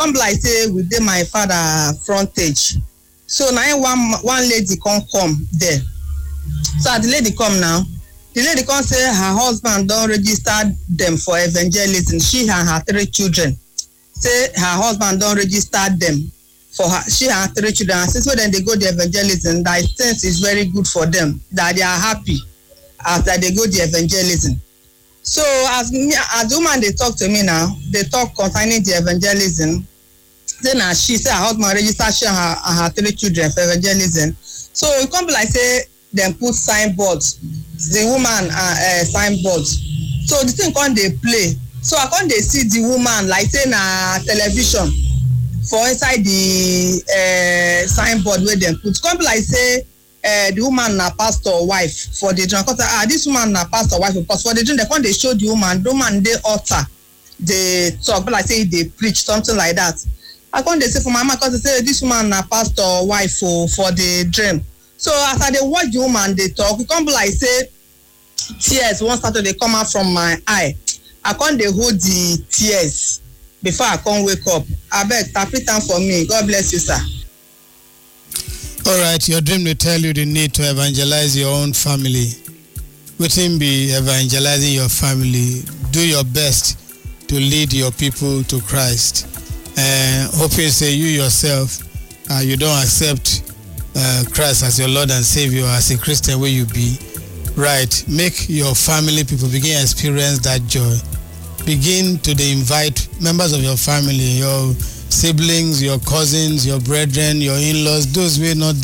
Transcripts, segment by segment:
come be like say we dey my father frontage. So now one lady come there. So as the lady come now, the lady come say her husband don't register them for evangelism. She and her 3 children. Say her husband don't register them for her. She and her 3 children. And since when they go to evangelism, that sense is very good for them. That they are happy after they go to evangelism. So as the woman they talk to me now, they talk concerning the evangelism. Then she said her husband registered she and her 3 children for evangelism. So it come be like say them put signboards. The woman signboards. So the thing come they play. So I come they see the woman like say na television for inside the signboard where them put. Come be like say the woman na pastor wife for the dream. Because this woman na pastor wife because for the dream they come they show the woman they altar. They talk but like say they preach something like that. I come they say for my mama because they say this woman na pastor wife for the dream. So as they watch the woman they talk, it come be like say tears one start to come out from my eye. I can't they hold the tears before I can't wake up. I beg, tap it down for me. God bless you, sir. All right, your dream will tell you the need to evangelize your own family. Wouldn't be evangelizing your family. Do your best to lead your people to Christ. Hope you say you yourself, you don't accept Christ as your Lord and Savior, as a Christian where you be. Right, make your family people begin experience that joy. Begin to invite members of your family, your siblings, your cousins, your brethren, your in-laws, those who are not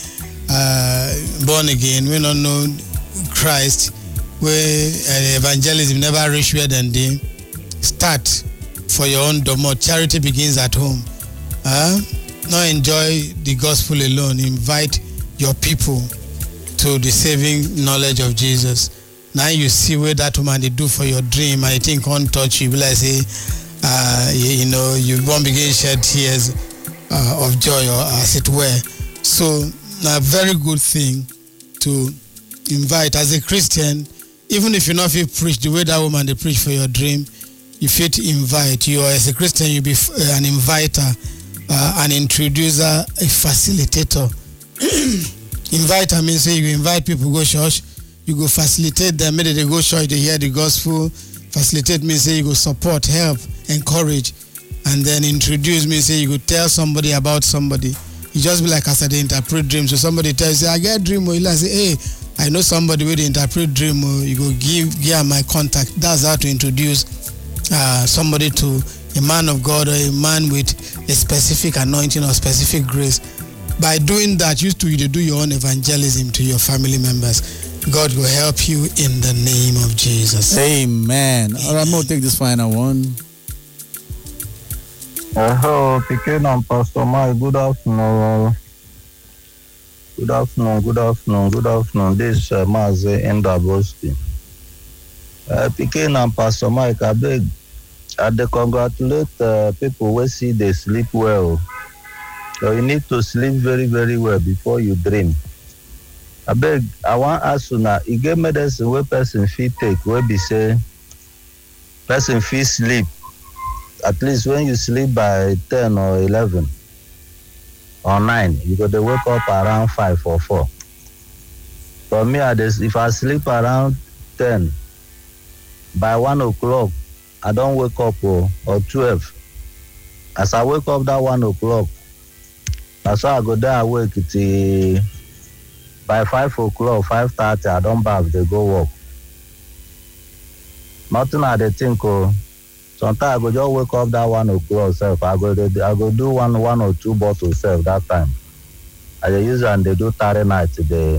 born again, we don't know Christ, where evangelism never reach where than they start for your own domo. Charity begins at home. Not enjoy the gospel alone. Invite your people to the saving knowledge of Jesus. Now you see what that woman they do for your dream. I think on touch you, like say, you won't begin shed tears of joy, or as it were. So, a very good thing to invite as a Christian. Even if you not feel preach the way that woman they preach for your dream, you fit invite. You as a Christian, you be an inviter, an introducer, a facilitator. Inviter means say you invite people go church, you go facilitate them, maybe they go church, they hear the gospel. Facilitate means say you go support, help, encourage, and then introduce means say you go tell somebody about somebody. You just be like as I interpret dreams. So somebody tells you, I get dream, or you like say, hey, I know somebody with the interpret dream, or you go give my contact. That's how to introduce somebody to a man of God or a man with a specific anointing or specific grace. By doing that, you do your own evangelism to your family members. God will help you in the name of Jesus. Amen. All right, I'm going to take this final one. Hello, Pikin and Pastor Mike. Good afternoon. Good afternoon. This is Maze Endaboski. Pikin and Pastor Mike, I beg, I congratulate people who see they sleep well. So you need to sleep very, very well before you dream. I beg, I want to ask you now, you get medicine where person fit take, where be say, person fit sleep, at least when you sleep by 10 or 11 or 9, you got to wake up around 5 or 4. For me, if I sleep around 10, by 1 o'clock, I don't wake up or 12. As I wake up that 1 o'clock, that's why I go there awake till by 5 o'clock, 5:30, I don't bath, they go work. Nothing I dey think. Sometimes I go just wake up that 1 o'clock self. I go do one or two bottles self that time. I dey use and they do Saturday night. They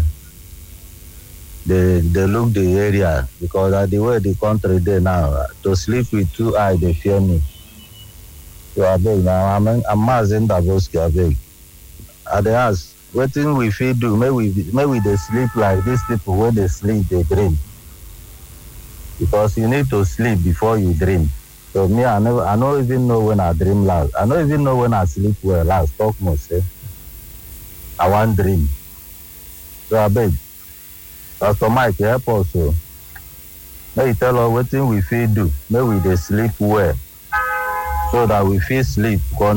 look the area because the way the country dey now, to sleep with 2 eyes they fear me. So I beg now, I'm Mazen Daboski, I beg. I dey ask, what thing we fit do? Maybe they sleep like these people when they sleep, they dream. Because you need to sleep before you dream. So me, I don't even know when I dream last. I don't even know when I sleep well last. Talk more, say. I want dream. So I beg, Pastor Mike, help us. So. May you tell us what thing we fit do. Maybe they sleep well. So that we fit sleep.